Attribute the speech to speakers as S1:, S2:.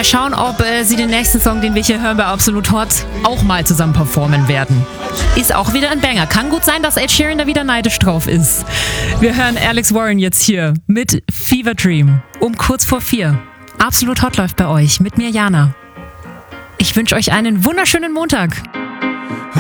S1: Mal schauen, ob sie den nächsten Song, den wir hier hören bei Absolut Hot, auch mal zusammen performen werden. Ist auch wieder ein Banger. Kann gut sein, dass Ed Sheeran da wieder neidisch drauf ist. Wir hören Alex Warren jetzt hier mit Fever Dream um kurz vor 4. Absolut Hot läuft bei euch mit mir, Jana. Ich wünsche euch einen wunderschönen Montag.